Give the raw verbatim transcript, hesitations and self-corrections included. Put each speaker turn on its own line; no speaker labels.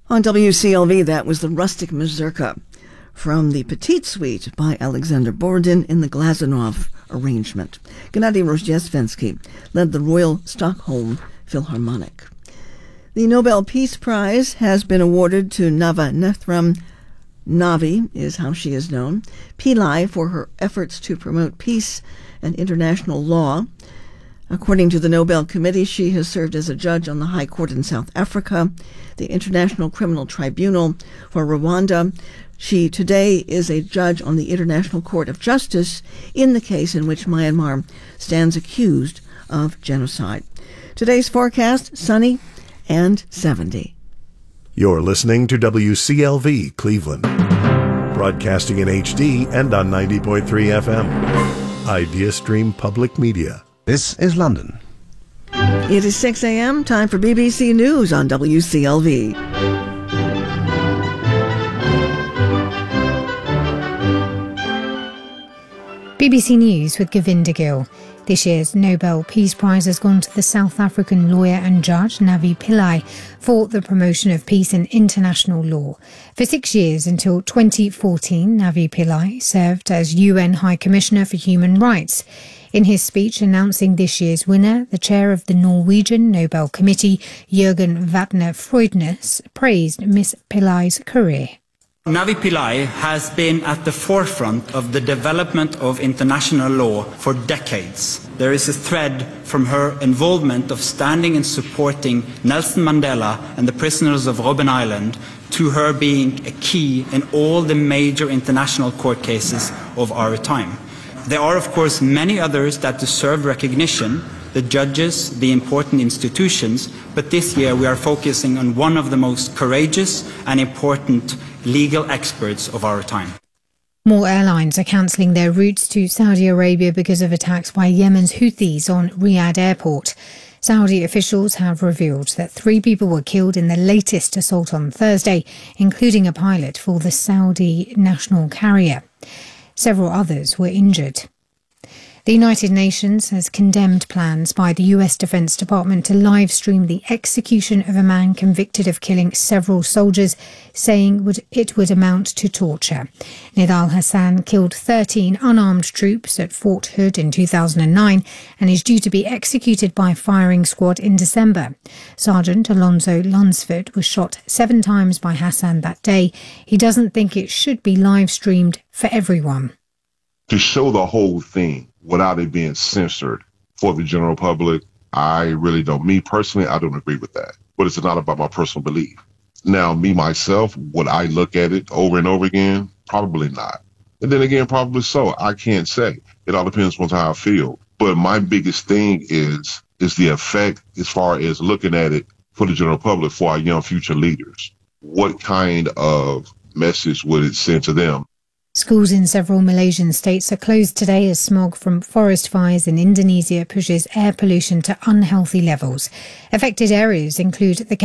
On W C L V, that was the Rustic Mazurka from the Petite Suite by Alexander Borodin in the Glazunov arrangement. Gennady Rozhdestvensky led the Royal Stockholm Philharmonic. The Nobel Peace Prize has been awarded to Nava Nethram Navi, is how she is known, Pillai, for her efforts to promote peace and international law. According to the Nobel Committee, she has served as a judge on the High Court in South Africa, the International Criminal Tribunal for Rwanda. She today is a judge on the International Court of Justice in the case in which Myanmar stands accused of genocide. Today's forecast, sunny and seventy.
You're listening to W C L V Cleveland, broadcasting in H D and on ninety point three F M. IdeaStream Public Media.
This is London.
It is six a.m., time for B B C News on W C L V.
B B C News with Govinda Gill. This year's Nobel Peace Prize has gone to the South African lawyer and judge Navi Pillay for the promotion of peace and international law. For six years until twenty fourteen, Navi Pillay served as U N High Commissioner for Human Rights. In his speech announcing this year's winner, the chair of the Norwegian Nobel Committee, Jørgen Vatne Freudnes, praised Miss Pillay's career.
Navi Pillay has been at the forefront of the development of international law for decades. There is a thread from her involvement of standing and supporting Nelson Mandela and the prisoners of Robben Island to her being a key in all the major international court cases of our time. There are, of course, many others that deserve recognition, the judges, the important institutions, but this year we are focusing on one of the most courageous and important legal experts of our time.
More airlines are cancelling their routes to Saudi Arabia because of attacks by Yemen's Houthis on Riyadh Airport. Saudi officials have revealed that three people were killed in the latest assault on Thursday, including a pilot for the Saudi national carrier. Several others were injured. The United Nations has condemned plans by the U S Defense Department to live stream the execution of a man convicted of killing several soldiers, saying would, it would amount to torture. Nidal Hassan killed thirteen unarmed troops at Fort Hood in two thousand nine and is due to be executed by a firing squad in December. Sergeant Alonzo Lunsford was shot seven times by Hassan that day. He doesn't think it should be live streamed for everyone.
To show the whole thing without it being censored for the general public, I really don't. Me personally, I don't agree with that. But it's not about my personal belief. Now, me, myself, would I look at it over and over again? Probably not. And then again, probably so. I can't say. It all depends on how I feel. But my biggest thing is, is the effect as far as looking at it for the general public, for our young future leaders. What kind of message would it send to them?
Schools in several Malaysian states are closed today as smog from forest fires in Indonesia pushes air pollution to unhealthy levels. Affected areas include the